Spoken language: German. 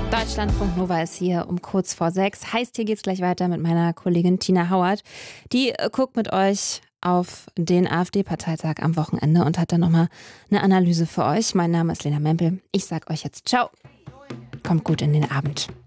Deutschlandfunk Nova ist hier um kurz vor 6. Heißt, hier geht's gleich weiter mit meiner Kollegin Tina Hauert. Die guckt mit euch auf den AfD-Parteitag am Wochenende und hat dann nochmal eine Analyse für euch. Mein Name ist Lena Mempel. Ich sag euch jetzt ciao. Kommt gut in den Abend.